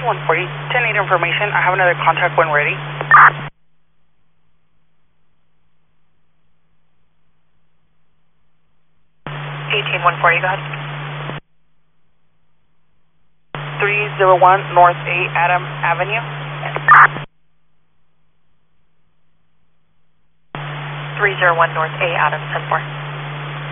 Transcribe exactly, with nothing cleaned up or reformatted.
one forty, ten eight information. I have another contact when ready. eighteen one forty, go ahead. three oh one North A Adam Avenue. three oh one North A Adams, ten four.